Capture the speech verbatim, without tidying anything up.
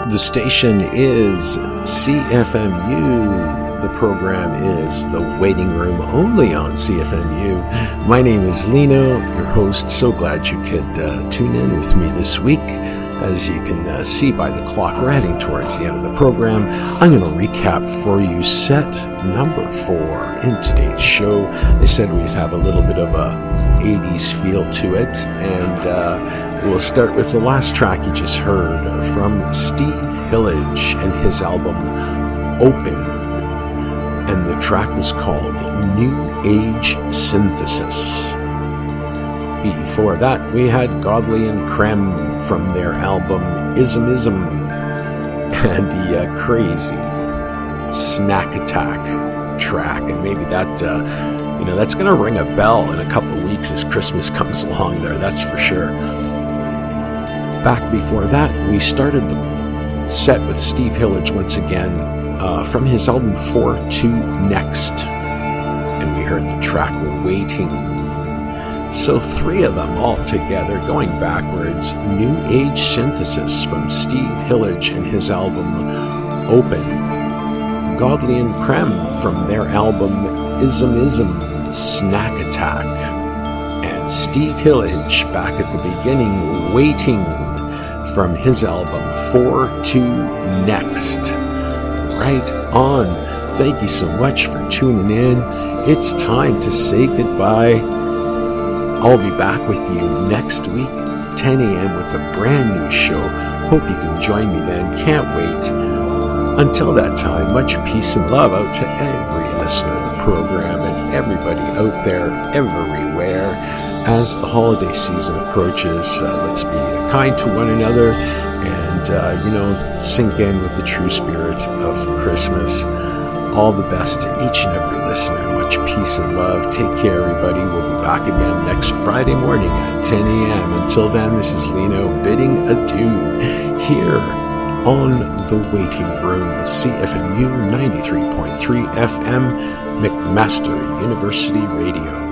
The station is C F M U. The program is The Waiting Room, only on C F M U. My name is Lino, your host. So glad you could uh, tune in with me this week. As you can uh, see by the clock, we're heading towards the end of the program. I'm going to recap for you set number four in today's show. I said we'd have a little bit of a eighties feel to it, and uh, we'll start with the last track you just heard from Steve Hillage and his album Open, and the track was called New Age Synthesis. Before that, we had Godley and Creme from their album Ism Ism, and the uh, crazy Snack Attack track. And maybe that, uh, you know, that's going to ring a bell in a couple of weeks as Christmas comes along there, that's for sure. Back before that, we started the set with Steve Hillage once again uh, from his album four to Next. And we heard the track Waiting. So three of them all together, going backwards. New Age Synthesis from Steve Hillage and his album Open. Godley and Creme from their album Ism Ism, Snack Attack. And Steve Hillage back at the beginning, Waiting, from his album four to Next. Right on. Thank you so much for tuning in. It's time to say goodbye. I'll be back with you next week, ten a.m. with a brand new show. Hope you can join me then. Can't wait. Until that time, much peace and love out to every listener of the program and everybody out there everywhere. As the holiday season approaches, uh, let's be kind to one another and, uh, you know, sink in with the true spirit of Christmas. All the best to each and every listener. Much peace and love. Take care, everybody. We'll be back again next Friday morning at ten a.m. Until then, this is Lino bidding adieu here on The Waiting Room, C F M U ninety-three point three F M, McMaster University Radio.